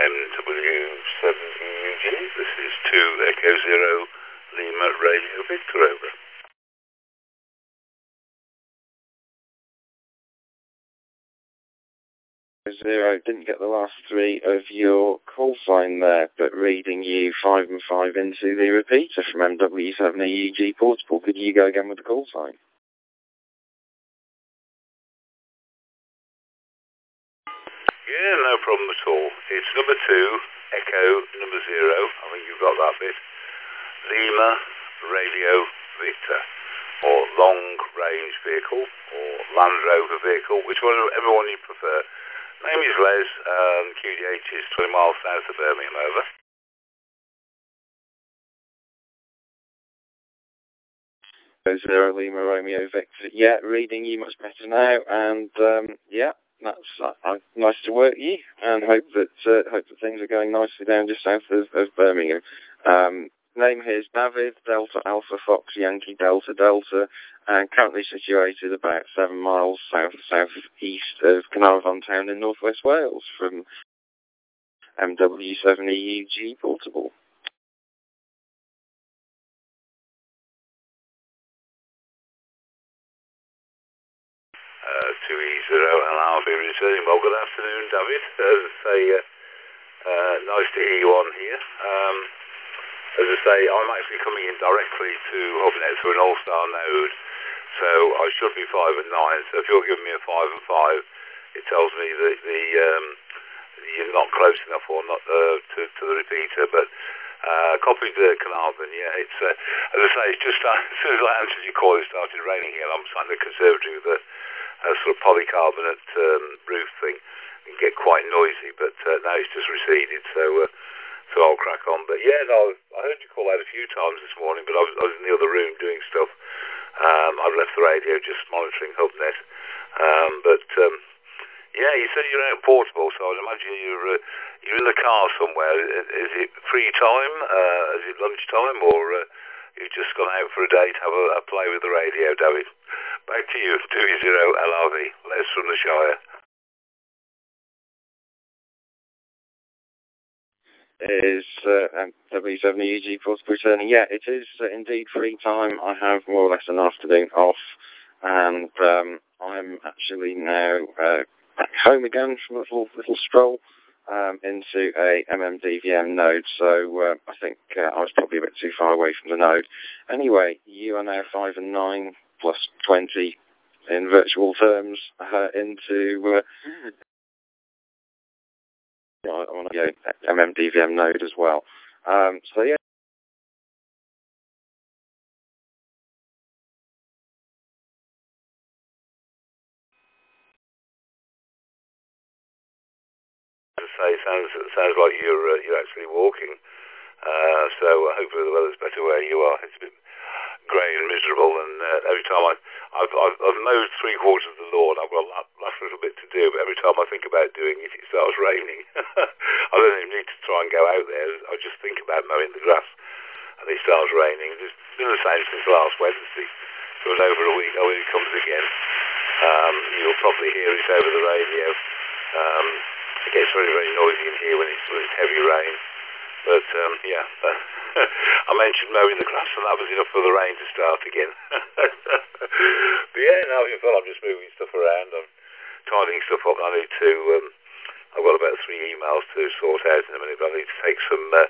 MW7EUG. This is 2 Echo Zero Lima Radio Victor over. Zero, didn't get the last three of your call sign there, but reading you 5 and 5 into the repeater from MW7EUG Portable. Could you go again with the call sign? Yeah, no problem at all. It's number 2, Echo number 0. I think you've got that bit. Lima Radio Victor, or long range vehicle, or Land Rover vehicle, whichever one you prefer. Name is Les, QDH is 20 miles south of Birmingham, over. Zero Lima Romeo Victor. Yeah, reading you much better now, and yeah, that's nice to work you, and hope that things are going nicely down just south of Birmingham. Name here is David, Delta Alpha Fox Yankee Delta Delta, and currently situated about 7 miles south-east of Carnarvon Town in northwest Wales from MW7EUG Portable. 2E0, and I'll be returning. Well, good afternoon, David. As I say, nice to hear you on here. As I say, I'm actually coming in directly to Hubnet through an All-Star node, so I should be 5 and 9. So if you're giving me a 5 and 5, it tells me that you're not close enough or not to the repeater. But copy to Carnarvon, yeah. It's as I say, it's just as soon as I answered your call, it started raining here. I'm sat in the conservatory with a sort of polycarbonate roof thing. It can get quite noisy, but now it's just receded, so I'll crack on. But yeah, no, I heard you call out a few times this morning, but I was in the other room doing stuff. I've left the radio just monitoring Hubnet. Yeah, you said you're out Portable, so I'd imagine you're in the car somewhere. Is it free time? Is it lunchtime, or you've just gone out for a day to have a play with the radio, David? Back to you, 2-0 LRV, Les from the Shire. Is W7EUG Portable returning? Yeah, it is indeed free time. I have more or less an afternoon off, and I'm actually now back home again from a little stroll into a MMDVM node, so I think I was probably a bit too far away from the node. Anyway, you are now 5 and 9 plus 20 in virtual terms into I want to go MMDVM node as well. So yeah. Sounds like you're actually walking. So hopefully the weather's better where you are. It's a bit grey and miserable, and every time I've mowed 3/4 of the lawn. I've got last little bit to do, but every time I think about doing it, it starts raining. I don't even need to try and go out there. I just think about mowing the grass, and it starts raining. It's been the same since last Wednesday. It was over a week. Oh, it comes again. You'll probably hear it over the radio. It gets very, very noisy in here when it's heavy rain. But, yeah, I mentioned mowing the grass, and that was enough for the rain to start again. But, yeah, now I'm just moving stuff around. I'm tidying stuff up. I need to, I've got about 3 emails to sort out in a minute, but I need to take some